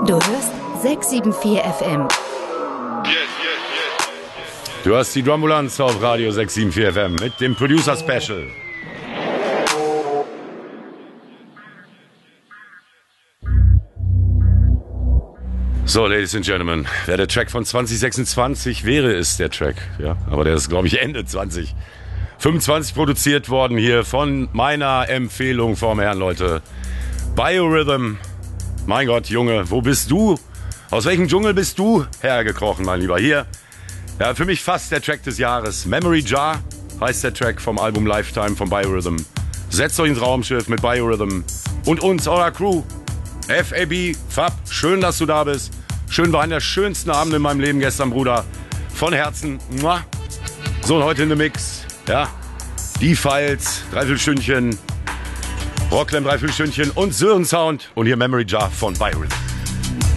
Du hörst 674 FM. Du hast die Drumbulanz auf Radio 674 FM mit dem Producer Special. So, Ladies and Gentlemen, wäre der Track von 2026, wäre es der Track, ja, aber der ist, glaube ich, Ende 2025 produziert worden hier von meiner Empfehlung vom Herrn, Leute. Biorhythm, mein Gott, Junge, wo bist du? Aus welchem Dschungel bist du hergekrochen, mein Lieber? Hier, ja, für mich fast der Track des Jahres. Memory Jar heißt der Track vom Album Lifetime von Biorhythm. Setzt euch ins Raumschiff mit Biorhythm und uns, eurer Crew. FAB, Fab, schön, dass du da bist. Schön, war einer der schönsten Abende in meinem Leben gestern, Bruder. Von Herzen. Muah. So, und heute in dem Mix. Ja, die Files, 3/4 Stündchen. Rocklam, 3/4 Stündchen und Sören Sound. Und hier Memory Jar von Biorhythm.